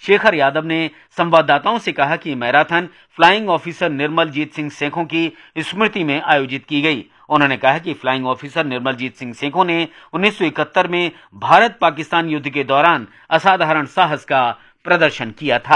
शेखर यादव ने संवाददाताओं से कहा कि marathon flying officer Nirmaljit Singh Sekhon की स्मृति में आयोजित की गई। उन्होंने कहा कि फ्लाइंग ऑफिसर निर्मलजीत सिंह सेखों ने 1971 में भारत पाकिस्तान युद्ध के दौरान असाधारण साहस का प्रदर्शन किया था।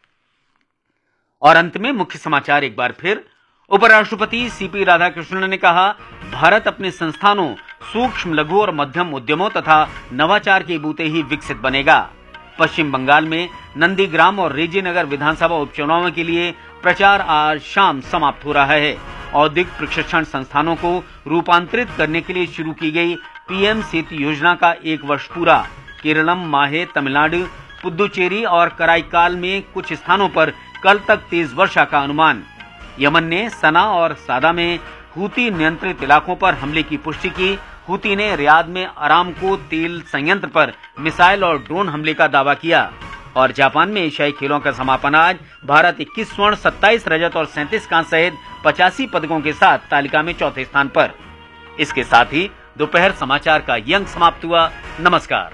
और अंत में मुख्य समाचार एक बार फिर। उपराष्ट्रपति सीपी राधाकृष्णन ने कहा, भारत अपने संस्थानों, सूक्ष्म, लघु और मध्यम उद्यमों तथा नवाचार के बूते ही विकसित बनेगा। पश्चिम बंगाल में नंदीग्राम और रेजीनगर विधानसभा उपचुनावों के लिए प्रचार आज शाम समाप्त हो रहा है। औद्योगिक प्रशिक्षण संस्थानों को रूपांतरित करने के लिए शुरू की गई पीएम सेतु योजना का 1 वर्ष पूरा। केरलम, माहे, तमिलनाडु, पुदुचेरी और कराईकाल में कुछ स्थानों पर कल तक तेज वर्षा का अनुमान। यमन ने सना और सादा में हूती नियंत्रित इलाकों पर हमले की पुष्टि की। हूती ने रियाद में अरामको तेल संयंत्र पर मिसाइल और ड्रोन हमले का दावा किया। और जापान में एशियाई खेलों का समापन आज। भारत 21 स्वर्ण, 27 रजत और 37 कांस्य सहित 85 पदकों के साथ तालिका में चौथे स्थान पर। इसके साथ ही दोपहर समाचार का ये अंक समाप्त हुआ। नमस्कार।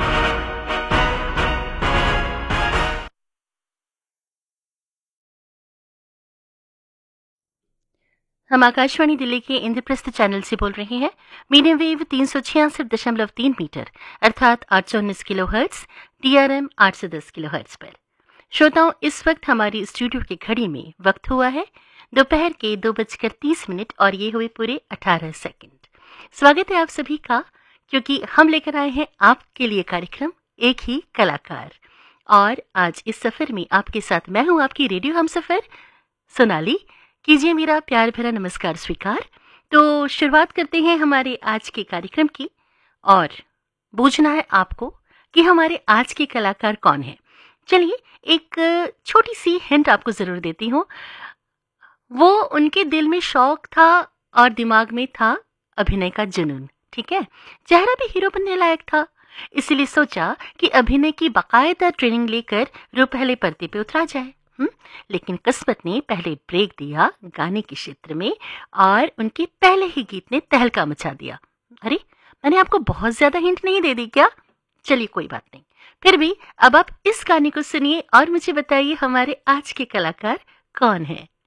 हम आकाशवाणी दिल्ली के इंद्रप्रस्थ चैनल से बोल रहे हैं। मीडियम वेव 366.3 मीटर अर्थात 819 किलोहर्ट्ज, DRM 810 किलोहर्ट्ज पर। श्रोताओं, इस वक्त हमारी स्टूडियो की घड़ी में वक्त हुआ है दोपहर के 2:30 और ये हुए पूरे 18 सेकंड। स्वागत है आप सभी का, क्योंकि हम लेकर आए हैं आपके लिए कार्यक्रम एक ही कलाकार। और आज इस सफर में आपके साथ मैं हूं आपकी रेडियो हमसफर सोनाली। कीजिए मेरा प्यार भरा नमस्कार स्वीकार। तो शुरुआत करते हैं हमारे आज के कार्यक्रम की, और पूछना है आपको कि हमारे आज के कलाकार कौन है। चलिए एक छोटी सी हिंट आपको जरूर देती हूँ। वो उनके दिल में शौक था और दिमाग में था अभिनय का जुनून। ठीक है, चेहरा भी हीरो बनने लायक था, इसलिए सोचा कि अभिनय की बाकायदा ट्रेनिंग लेकर वो पहले पर्दे पे उतरा जाए। लेकिन किस्मत ने पहले ब्रेक दिया गाने के क्षेत्र में, और उनके पहले ही गीत ने तहलका मचा दिया। अरे, मैंने आपको बहुत ज्यादा हिंट नहीं दे दी क्या? चलिए कोई बात नहीं, फिर भी अब आप इस गाने को सुनिए और मुझे बताइए हमारे आज के कलाकार कौन है।